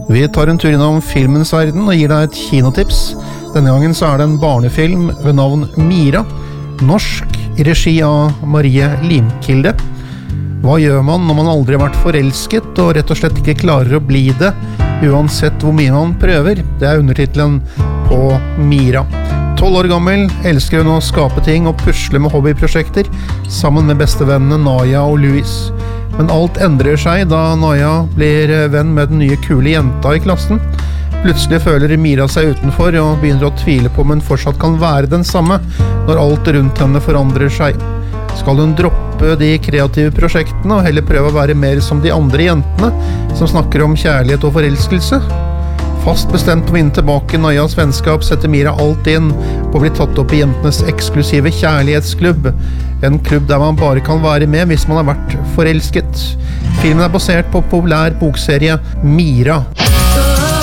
Vi tar en tur innom filmens verden og gir deg et kinotips. Denne gangen så det en barnefilm ved navn Mira, norsk, i regi av Marie Limkilde. Hva gjør man når man aldri har vært forelsket og rett og slett ikke klarer å bli det, uansett hvor mye man prøver? Det undertitelen på Mira. 12 år gammel elsker hun å skape ting og pusle med hobbyprosjekter sammen med bestevennene Naya og Louis. Men alt endrer seg da Naya blir venn med den nye kule jenta i klassen. Plutselig føler Mira seg utenfor og begynner å tvile på om hun fortsatt kan være den samme når alt rundt henne forandrer seg. Skal hun droppe de kreative prosjektene og heller prøve å være mer som de andre jentene som snakker om kjærlighet og forelskelse? Fast bestemt på å vinne tilbake Nayas vennskap setter Mira alt inn på å bli tatt opp i jentenes eksklusive kjærlighetsklubb. En klubb der man bare kan være med hvis man har vært forelsket. Filmen basert på populær bokserie Mira.